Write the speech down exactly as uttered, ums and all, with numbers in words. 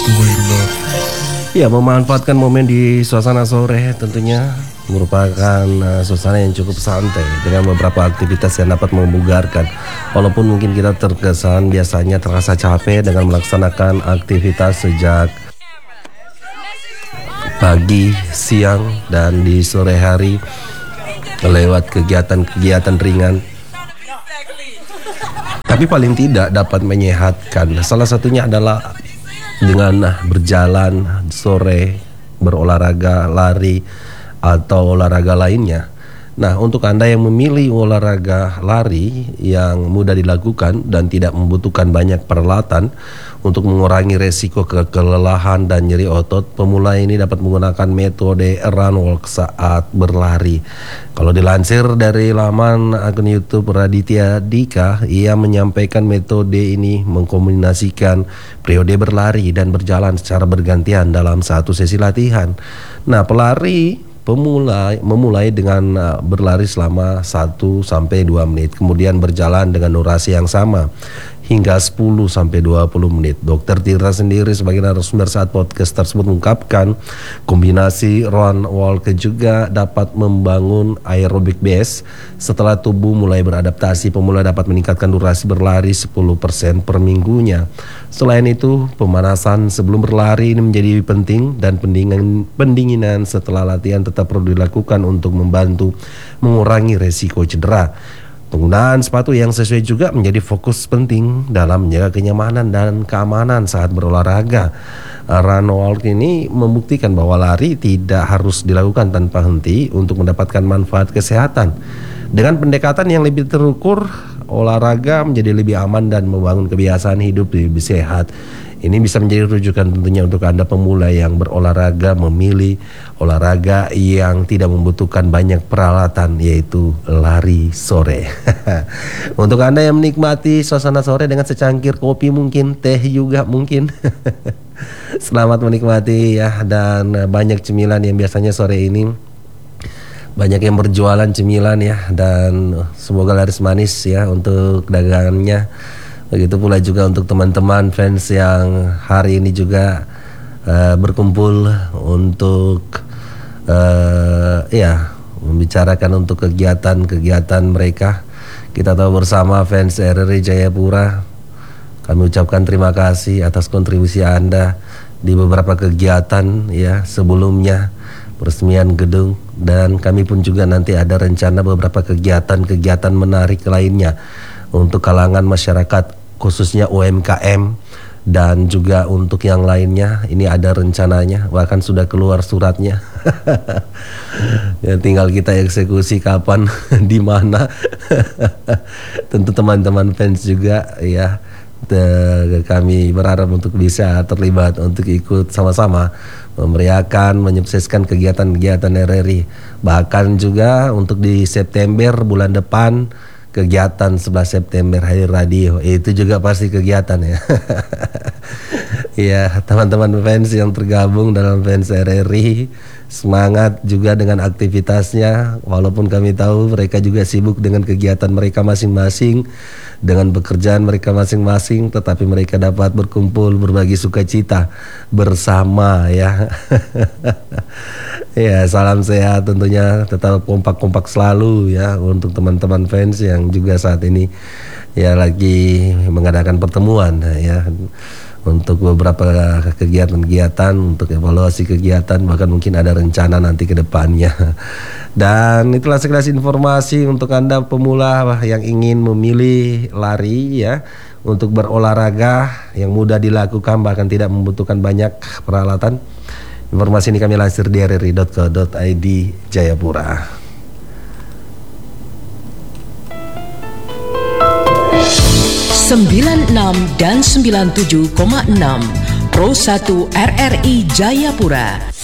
Ya, memanfaatkan momen di suasana sore tentunya merupakan uh, suasana yang cukup santai dengan beberapa aktivitas yang dapat membugarkan. Walaupun mungkin kita terkesan biasanya terasa capek dengan melaksanakan aktivitas sejak pagi, siang, dan di sore hari lewat kegiatan-kegiatan ringan, tapi paling tidak dapat menyehatkan. Salah satunya adalah dengan berjalan sore, berolahraga, lari, atau olahraga lainnya. Nah, untuk Anda yang memilih olahraga lari yang mudah dilakukan dan tidak membutuhkan banyak peralatan untuk mengurangi resiko ke kelelahan dan nyeri otot, pemula ini dapat menggunakan metode run walk saat berlari. Kalau dilansir dari laman akun YouTube Raditya Dika, ia menyampaikan metode ini mengkombinasikan periode berlari dan berjalan secara bergantian dalam satu sesi latihan. Nah, pelari Pemula memulai dengan uh, berlari selama satu sampai dua menit, kemudian berjalan dengan durasi yang sama hingga sepuluh sampai dua puluh menit. Dokter Tirta sendiri sebagai narasumber saat podcast tersebut mengungkapkan kombinasi run walk juga dapat membangun aerobik base. Setelah tubuh mulai beradaptasi, pemula dapat meningkatkan durasi berlari sepuluh persen per minggunya. Selain itu, pemanasan sebelum berlari ini menjadi penting dan pendinginan, pendinginan setelah latihan tetap perlu dilakukan untuk membantu mengurangi resiko cedera. Penggunaan sepatu yang sesuai juga menjadi fokus penting dalam menjaga kenyamanan dan keamanan saat berolahraga. Run walk ini membuktikan bahwa lari tidak harus dilakukan tanpa henti untuk mendapatkan manfaat kesehatan. Dengan pendekatan yang lebih terukur, olahraga menjadi lebih aman dan membangun kebiasaan hidup lebih sehat. Ini bisa menjadi rujukan tentunya untuk Anda pemula yang berolahraga memilih olahraga yang tidak membutuhkan banyak peralatan, yaitu lari sore. Untuk Anda yang menikmati suasana sore dengan secangkir kopi mungkin, teh juga mungkin. Selamat menikmati ya, dan banyak cemilan yang biasanya sore ini banyak yang berjualan cemilan ya, dan semoga laris manis ya untuk dagangannya. Begitu pula juga untuk teman-teman fans yang hari ini juga uh, berkumpul untuk uh, ya membicarakan untuk kegiatan-kegiatan mereka. Kita tahu bersama fans R R I Jayapura, kami ucapkan terima kasih atas kontribusi Anda di beberapa kegiatan ya sebelumnya, peresmian gedung, dan kami pun juga nanti ada rencana beberapa kegiatan-kegiatan menarik lainnya untuk kalangan masyarakat, khususnya U M K M, dan juga untuk yang lainnya. Ini ada rencananya, bahkan sudah keluar suratnya. Ya, tinggal kita eksekusi kapan, di mana. Tentu teman-teman fans juga ya, te- kami berharap untuk bisa terlibat untuk ikut sama-sama memeriahkan, menyukseskan kegiatan-kegiatan R R I. Bahkan juga untuk di September bulan depan, kegiatan sebelas September Hari Radio, itu juga pasti kegiatan ya. Ya, teman-teman fans yang tergabung dalam fans R R I, semangat juga dengan aktivitasnya. Walaupun kami tahu mereka juga sibuk dengan kegiatan mereka masing-masing, dengan pekerjaan mereka masing-masing, tetapi mereka dapat berkumpul berbagi sukacita bersama ya. Ya, salam sehat tentunya, tetap kompak-kompak selalu ya untuk teman-teman fans yang juga saat ini ya lagi mengadakan pertemuan ya untuk beberapa kegiatan-kegiatan, untuk evaluasi kegiatan, bahkan mungkin ada rencana nanti ke depannya. Dan itulah sekilas informasi untuk Anda pemula yang ingin memilih lari ya, untuk berolahraga yang mudah dilakukan bahkan tidak membutuhkan banyak peralatan. Informasi ini kami lansir di r r i dot co dot i d Jayapura. sembilan puluh enam dan sembilan puluh tujuh koma enam Pro satu R R I Jayapura.